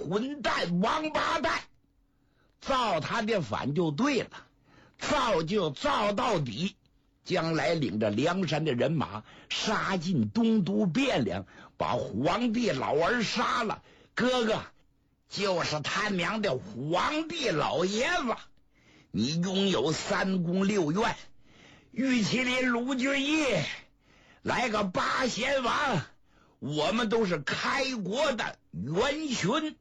混蛋王八蛋，造他的反就对了，造就造到底，将来领着梁山的人马杀进东都汴梁，把皇帝老儿杀了。哥哥就是他娘的皇帝老爷子，你拥有三宫六院，玉麒麟卢俊义来个八贤王，我们都是开国的元勋。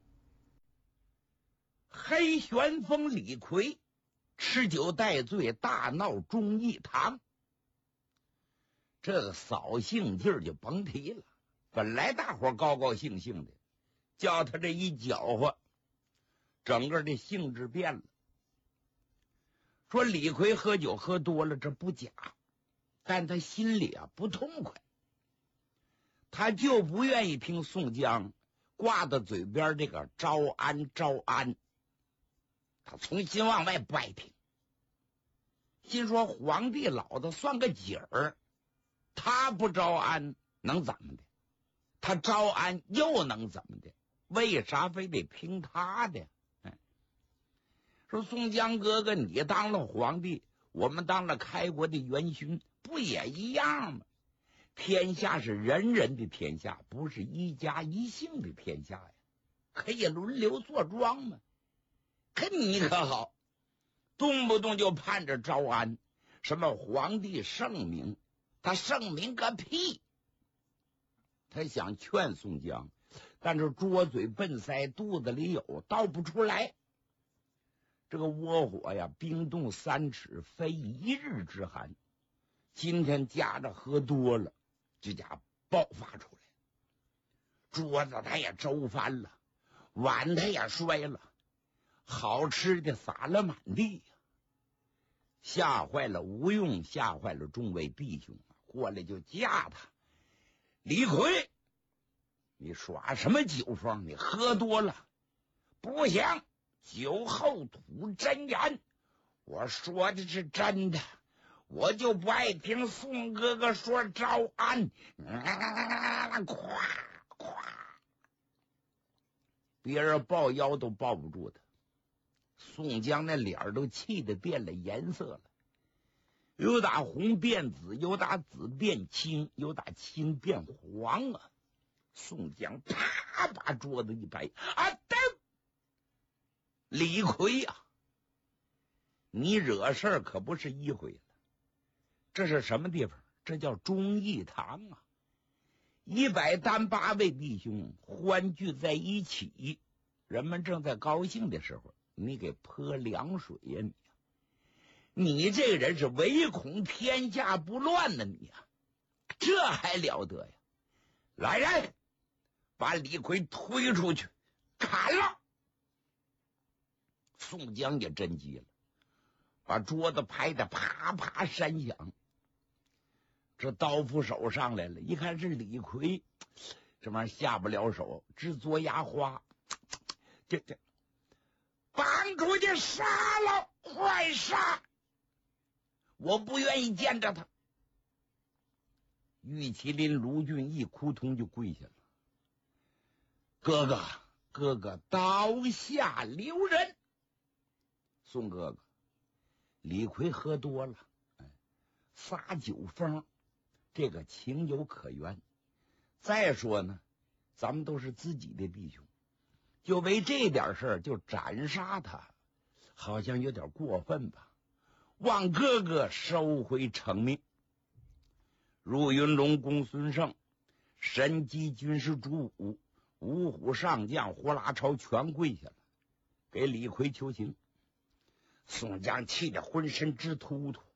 黑旋风李逵吃酒带醉，大闹忠义堂。这个扫兴劲儿就甭提了，本来大伙高高兴兴的，叫他这一搅和，整个的兴致变了。说李逵喝酒喝多了，这不假，但他心里不痛快，他就不愿意听宋江挂到嘴边这个招安招安，他从心往外不爱听，心说皇帝老子算个景儿，他不招安能怎么的？他招安又能怎么的？为啥非得听他的？说宋江哥哥，你当了皇帝，我们当了开国的元勋，不也一样吗？天下是人人的天下，不是一家一姓的天下呀，可以轮流坐庄吗？可你可好，动不动就盼着招安，什么皇帝圣明，他圣明个屁！他想劝宋江，但是拙嘴笨腮，肚子里有倒不出来。这个窝火呀，冰冻3尺，非一日之寒。今天夹着喝多了，这家爆发出来，桌子他也周翻了，碗他也摔了，好吃的撒了满地呀，吓坏了吴用，吓坏了众位弟兄，过来就架他。李逵，你耍什么酒疯？你喝多了不行，酒后吐真言，我说的是真的，我就不爱听宋哥哥说招安。咵咵，别人抱腰都抱不住他。宋江那脸都气得变了颜色了，由打红变紫，由打紫变青，由打青变黄啊！宋江啪把桌子一拍，噔！李逵呀，你惹事儿可不是一回了。这是什么地方？这叫忠义堂啊！100单8位弟兄欢聚在一起，人们正在高兴的时候，你给泼凉水呀你这个人是唯恐天下不乱呢你呀，这还了得呀！来人，把李逵推出去砍了！宋江也真急了，把桌子拍得啪啪山响。这刀斧手上来了，一看是李逵，这玩意儿下不了手，直嘬牙花。这绑出去杀了，快杀！我不愿意见着他。玉麒麟卢俊义扑通就跪下了，哥哥刀下留人。宋哥哥，李逵喝多了，撒酒疯，这个情有可原。再说呢，咱们都是自己的弟兄，就为这点事儿就斩杀他，好像有点过分吧？望哥哥收回成命。入云龙公孙胜、神机军师朱武、五虎上将呼啦超全跪下了，给李逵求情。宋江气得浑身直突突，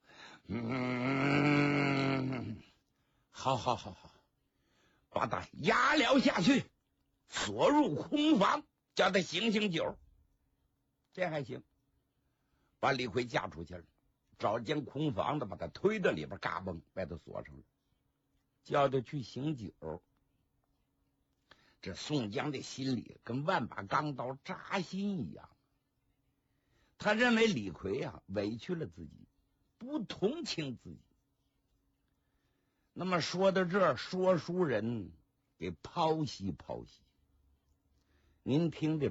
好，把他押了下去，锁入空房，叫他醒醒酒。这还行，把李逵架出去了，找间空房子把他推到里边，嘎嘣把他锁上了，叫他去醒酒。这宋江的心里跟万把钢刀扎心一样，他认为李逵委屈了自己，不同情自己。那么说到这儿，说书人给剖析剖析，您听这